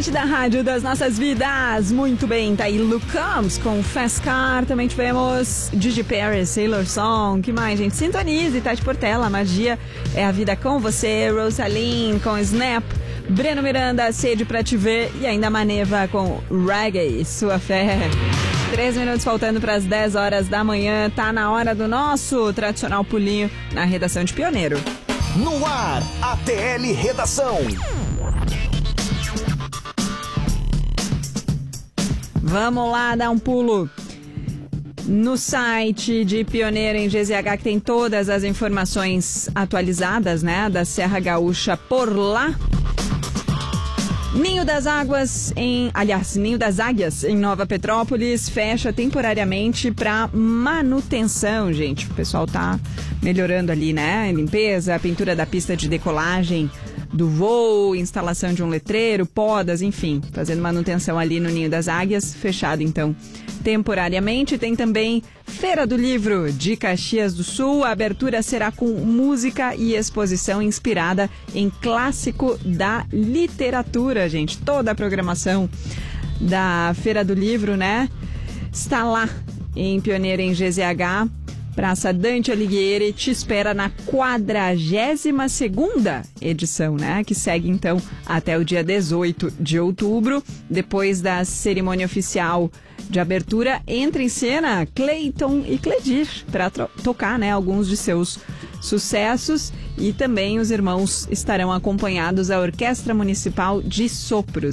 da rádio das nossas vidas. Muito bem, tá aí Luke Combs com Fast Car. Também tivemos Gigi Perry, Sailor Song. Que mais, gente? Sintonize, Tati Portela, Magia é a vida com você. Rosaline com Snap. Breno Miranda, Sede pra te ver. E ainda Maneva com Reggae, sua fé. 3 minutos faltando para as 10 horas da manhã. Tá na hora do nosso tradicional pulinho na redação de Pioneiro. No ar, ATL Redação. Vamos lá dar um pulo no site de Pioneiro em GZH, que tem todas as informações atualizadas, né, da Serra Gaúcha por lá. Ninho das Águias em Nova Petrópolis fecha temporariamente para manutenção, gente. O pessoal tá melhorando ali, né? Limpeza, pintura da pista de decolagem do voo, instalação de um letreiro, podas, enfim, fazendo manutenção ali no Ninho das Águias, fechado então temporariamente. Tem também Feira do Livro de Caxias do Sul. A abertura será com música e exposição inspirada em clássico da literatura, gente. Toda a programação da Feira do Livro, né, está lá em Pioneiro em GZH. Praça Dante Alighieri te espera na 42ª edição, né? Que segue, então, até o dia 18 de outubro. Depois da cerimônia oficial de abertura, entra em cena Cleiton e Cledir para tocar, né, alguns de seus sucessos. E também os irmãos estarão acompanhados da Orquestra Municipal de Sopros.